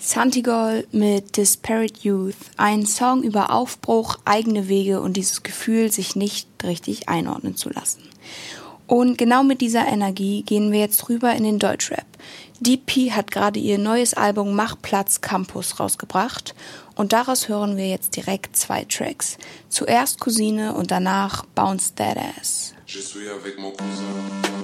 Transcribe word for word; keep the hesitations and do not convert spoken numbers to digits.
Santigol mit Disparate Youth, ein Song über Aufbruch, eigene Wege und dieses Gefühl, sich nicht richtig einordnen zu lassen. Und genau mit dieser Energie gehen wir jetzt rüber in den Deutschrap. D P hat gerade ihr neues Album Mach Platz Campus rausgebracht und daraus hören wir jetzt direkt zwei Tracks. Zuerst Cousine und danach Bounce That Ass. Je suis avec mon cousin.